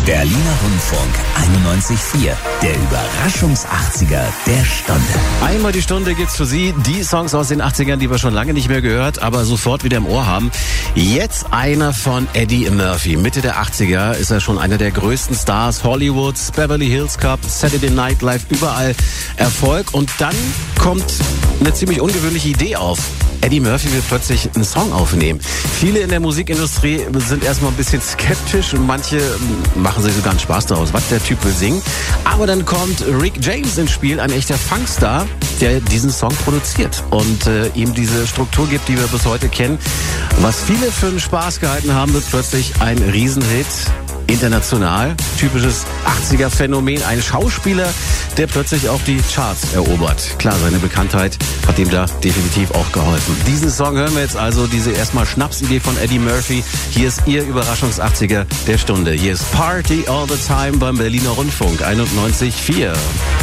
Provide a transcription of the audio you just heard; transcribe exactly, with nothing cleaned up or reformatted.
Berliner Rundfunk einundneunzig Komma vier. Der Überraschungs-achtziger der Stunde. Einmal die Stunde gibt's für Sie die Songs aus den achtzigern, die wir schon lange nicht mehr gehört, aber sofort wieder im Ohr haben. Jetzt einer von Eddie Murphy. Mitte der achtziger ist er schon einer der größten Stars Hollywoods, Beverly Hills Cop, Saturday Night Live, überall Erfolg. Und dann kommt eine ziemlich ungewöhnliche Idee auf. Eddie Murphy will plötzlich einen Song aufnehmen. Viele in der Musikindustrie sind erstmal ein bisschen skeptisch und manche machen sich sogar einen Spaß daraus, was der Typ will singen. Aber dann kommt Rick James ins Spiel, ein echter Funkstar, der diesen Song produziert und äh, ihm diese Struktur gibt, die wir bis heute kennen. Was viele für einen Spaß gehalten haben, wird plötzlich ein Riesenhit. International, typisches achtziger-Phänomen, ein Schauspieler, der plötzlich auch die Charts erobert. Klar, seine Bekanntheit hat ihm da definitiv auch geholfen. Diesen Song hören wir jetzt also, diese erstmal Schnapsidee von Eddie Murphy. Hier ist Ihr Überraschungs-achtziger der Stunde. Hier ist Party All the Time beim Berliner Rundfunk einundneunzig Komma vier.